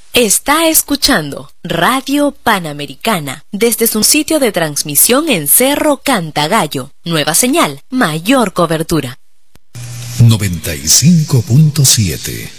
Está escuchando Radio Panamericana desde su sitio de transmisión en Cerro Cantagallo. Nueva señal, mayor cobertura. 95.7